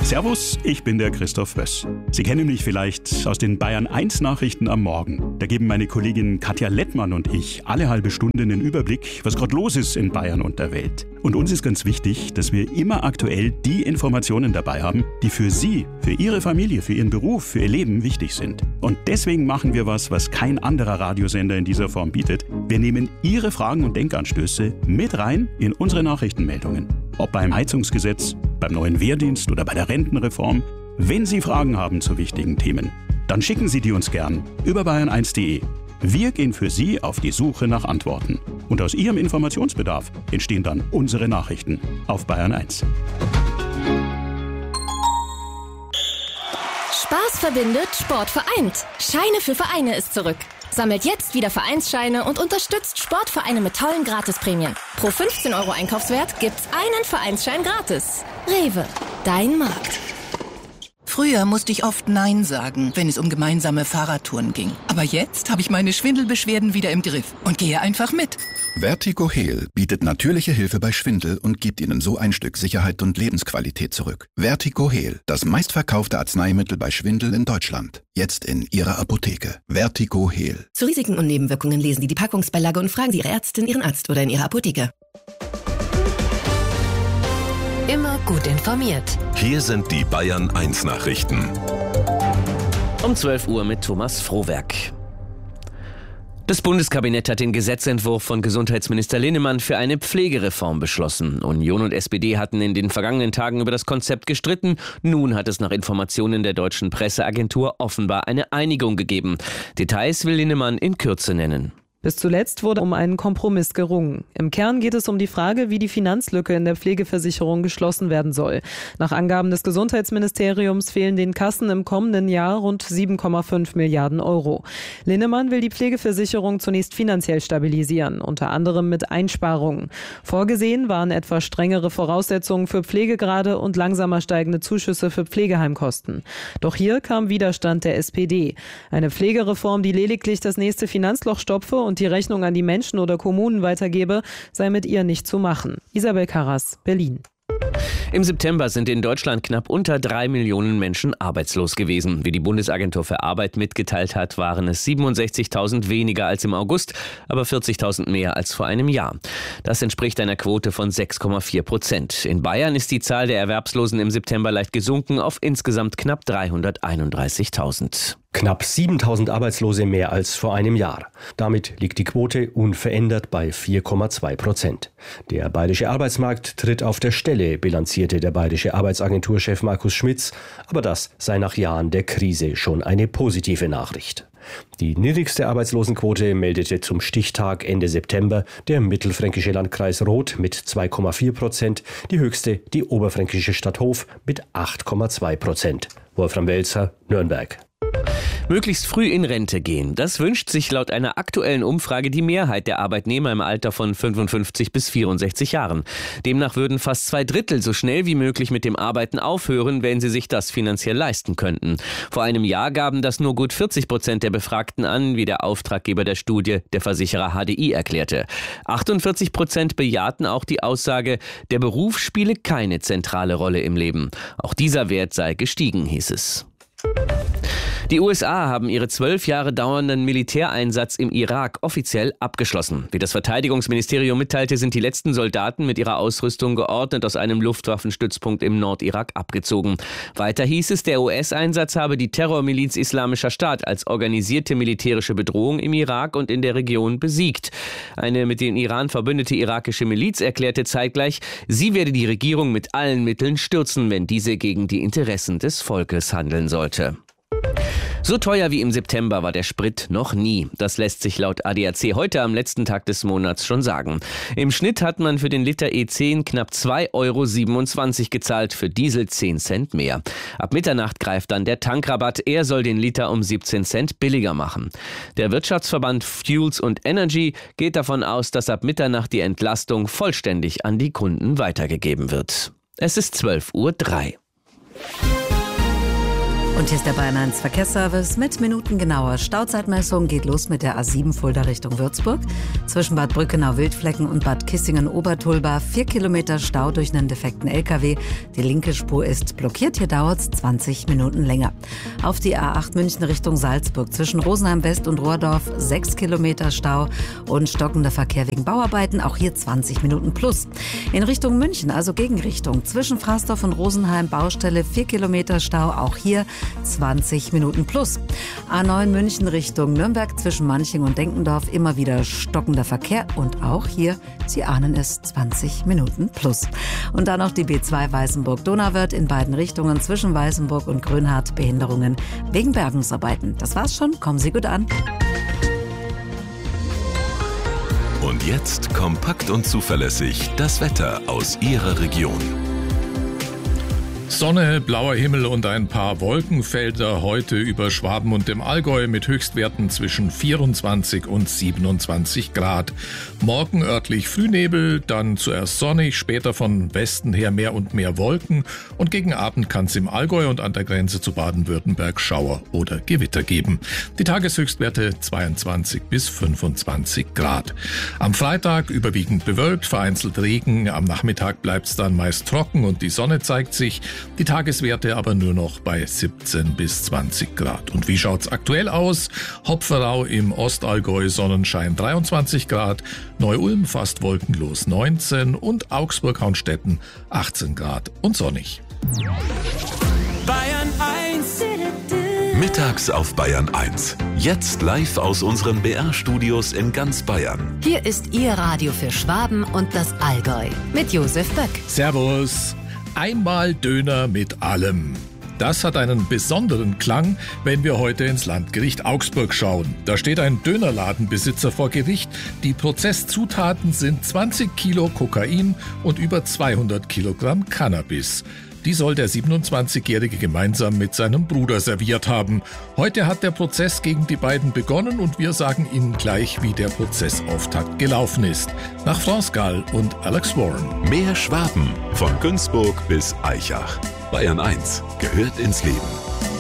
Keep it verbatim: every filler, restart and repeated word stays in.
Servus, ich bin der Christoph Wöss. Sie kennen mich vielleicht aus den Bayern eins Nachrichten am Morgen. Da geben meine Kollegin Katja Lettmann und ich alle halbe Stunde einen Überblick, was gerade los ist in Bayern und der Welt. Und uns ist ganz wichtig, dass wir immer aktuell die Informationen dabei haben, die für Sie, für Ihre Familie, für Ihren Beruf, für Ihr Leben wichtig sind. Und deswegen machen wir was, was kein anderer Radiosender in dieser Form bietet. Wir nehmen Ihre Fragen und Denkanstöße mit rein in unsere Nachrichtenmeldungen. Ob beim Heizungsgesetz, beim neuen Wehrdienst oder bei der Rentenreform. Wenn Sie Fragen haben zu wichtigen Themen, dann schicken Sie die uns gern über bayern eins punkt de. Wir gehen für Sie auf die Suche nach Antworten. Und aus Ihrem Informationsbedarf entstehen dann unsere Nachrichten auf Bayern eins. Spaß verbindet, Sport vereint. Scheine für Vereine ist zurück. Sammelt jetzt wieder Vereinsscheine und unterstützt Sportvereine mit tollen Gratisprämien. Pro fünfzehn Euro Einkaufswert gibt's einen Vereinsschein gratis. Rewe, dein Markt. Früher musste ich oft Nein sagen, wenn es um gemeinsame Fahrradtouren ging. Aber jetzt habe ich meine Schwindelbeschwerden wieder im Griff und gehe einfach mit. Vertigo Heal bietet natürliche Hilfe bei Schwindel und gibt Ihnen so ein Stück Sicherheit und Lebensqualität zurück. Vertigo Heal, das meistverkaufte Arzneimittel bei Schwindel in Deutschland. Jetzt in Ihrer Apotheke. Vertigo Heal. Zu Risiken und Nebenwirkungen lesen Sie die Packungsbeilage und fragen Sie Ihre Ärztin, Ihren Arzt oder in Ihrer Apotheke. Immer gut informiert. Hier sind die Bayern eins Nachrichten. Um zwölf Uhr mit Thomas Frohwerk. Das Bundeskabinett hat den Gesetzentwurf von Gesundheitsminister Linnemann für eine Pflegereform beschlossen. Union und S P D hatten in den vergangenen Tagen über das Konzept gestritten. Nun hat es nach Informationen der deutschen Presseagentur offenbar eine Einigung gegeben. Details will Linnemann in Kürze nennen. Bis zuletzt wurde um einen Kompromiss gerungen. Im Kern geht es um die Frage, wie die Finanzlücke in der Pflegeversicherung geschlossen werden soll. Nach Angaben des Gesundheitsministeriums fehlen den Kassen im kommenden Jahr rund sieben Komma fünf Milliarden Euro. Linnemann will die Pflegeversicherung zunächst finanziell stabilisieren, unter anderem mit Einsparungen. Vorgesehen waren etwa strengere Voraussetzungen für Pflegegrade und langsamer steigende Zuschüsse für Pflegeheimkosten. Doch hier kam Widerstand der S P D. Eine Pflegereform, die lediglich das nächste Finanzloch stopfe und die Rechnung an die Menschen oder Kommunen weitergebe, sei mit ihr nicht zu machen. Isabel Karras, Berlin. Im September sind in Deutschland knapp unter drei Millionen Menschen arbeitslos gewesen. Wie die Bundesagentur für Arbeit mitgeteilt hat, waren es siebenundsechzigtausend weniger als im August, aber vierzigtausend mehr als vor einem Jahr. Das entspricht einer Quote von sechs Komma vier Prozent. In Bayern ist die Zahl der Erwerbslosen im September leicht gesunken auf insgesamt knapp dreihunderteinunddreißigtausend. Knapp siebentausend Arbeitslose mehr als vor einem Jahr. Damit liegt die Quote unverändert bei vier Komma zwei Prozent. Der bayerische Arbeitsmarkt tritt auf der Stelle, bilanzierte der bayerische Arbeitsagenturchef Markus Schmitz. Aber das sei nach Jahren der Krise schon eine positive Nachricht. Die niedrigste Arbeitslosenquote meldete zum Stichtag Ende September der mittelfränkische Landkreis Roth mit zwei Komma vier Prozent, die höchste die oberfränkische Stadt Hof mit acht Komma zwei Prozent. Wolfram Welzer, Nürnberg. Möglichst früh in Rente gehen. Das wünscht sich laut einer aktuellen Umfrage die Mehrheit der Arbeitnehmer im Alter von fünfundfünfzig bis vierundsechzig Jahren. Demnach würden fast zwei Drittel so schnell wie möglich mit dem Arbeiten aufhören, wenn sie sich das finanziell leisten könnten. Vor einem Jahr gaben das nur gut vierzig Prozent der Befragten an, wie der Auftraggeber der Studie, der Versicherer H D I, erklärte. achtundvierzig Prozent bejahten auch die Aussage, der Beruf spiele keine zentrale Rolle im Leben. Auch dieser Wert sei gestiegen, hieß es. Die U S A haben ihre zwölf Jahre dauernden Militäreinsatz im Irak offiziell abgeschlossen. Wie das Verteidigungsministerium mitteilte, sind die letzten Soldaten mit ihrer Ausrüstung geordnet aus einem Luftwaffenstützpunkt im Nordirak abgezogen. Weiter hieß es, der U S-Einsatz habe die Terrormiliz Islamischer Staat als organisierte militärische Bedrohung im Irak und in der Region besiegt. Eine mit dem Iran verbündete irakische Miliz erklärte zeitgleich, sie werde die Regierung mit allen Mitteln stürzen, wenn diese gegen die Interessen des Volkes handeln sollte. So teuer wie im September war der Sprit noch nie. Das lässt sich laut A D A C heute am letzten Tag des Monats schon sagen. Im Schnitt hat man für den Liter E zehn knapp zwei Euro siebenundzwanzig gezahlt, für Diesel zehn Cent mehr. Ab Mitternacht greift dann der Tankrabatt. Er soll den Liter um siebzehn Cent billiger machen. Der Wirtschaftsverband Fuels und Energy geht davon aus, dass ab Mitternacht die Entlastung vollständig an die Kunden weitergegeben wird. Es ist zwölf Uhr drei. Und hier ist der Bayern eins Verkehrsservice mit minutengenauer Stauzeitmessung. Geht los mit der A sieben Fulda Richtung Würzburg. Zwischen Bad Brückenau-Wildflecken und Bad Kissingen-Obertulba vier Kilometer Stau durch einen defekten L K W. Die linke Spur ist blockiert. Hier dauert es zwanzig Minuten länger. Auf die A acht München Richtung Salzburg. Zwischen Rosenheim West und Rohrdorf sechs Kilometer Stau und stockender Verkehr wegen Bauarbeiten. Auch hier zwanzig Minuten plus. In Richtung München, also Gegenrichtung. Zwischen Frasdorf und Rosenheim Baustelle vier Kilometer Stau. Auch hier zwanzig Minuten plus. A neun München Richtung Nürnberg zwischen Manching und Denkendorf immer wieder stockender Verkehr und auch hier, Sie ahnen es, zwanzig Minuten plus. Und dann noch die B zwei Weißenburg-Donauwörth in beiden Richtungen zwischen Weißenburg und Grünhardt Behinderungen wegen Bergungsarbeiten. Das war's schon, kommen Sie gut an. Und jetzt kompakt und zuverlässig das Wetter aus Ihrer Region. Sonne, blauer Himmel und ein paar Wolkenfelder heute über Schwaben und dem Allgäu mit Höchstwerten zwischen vierundzwanzig und siebenundzwanzig Grad. Morgen örtlich Frühnebel, dann zuerst sonnig, später von Westen her mehr und mehr Wolken und gegen Abend kann es im Allgäu und an der Grenze zu Baden-Württemberg Schauer oder Gewitter geben. Die Tageshöchstwerte zweiundzwanzig bis fünfundzwanzig Grad. Am Freitag überwiegend bewölkt, vereinzelt Regen, am Nachmittag bleibt es dann meist trocken und die Sonne zeigt sich. Die Tageswerte aber nur noch bei siebzehn bis zwanzig Grad. Und wie schaut's aktuell aus? Hopferau im Ostallgäu Sonnenschein dreiundzwanzig Grad, Neu-Ulm fast wolkenlos neunzehn und Augsburg-Haunstetten achtzehn Grad und sonnig. Bayern eins. Mittags auf Bayern eins. Jetzt live aus unseren B R-Studios in ganz Bayern. Hier ist Ihr Radio für Schwaben und das Allgäu mit Josef Böck. Servus. Einmal Döner mit allem. Das hat einen besonderen Klang, wenn wir heute ins Landgericht Augsburg schauen. Da steht ein Dönerladenbesitzer vor Gericht. Die Prozesszutaten sind zwanzig Kilo Kokain und über zweihundert Kilogramm Cannabis. Die soll der siebenundzwanzigjährige gemeinsam mit seinem Bruder serviert haben. Heute hat der Prozess gegen die beiden begonnen und wir sagen Ihnen gleich, wie der Prozessauftakt gelaufen ist. Nach France Gall und Alex Warren. Mehr Schwaben von Günzburg bis Aichach. Bayern eins gehört ins Leben.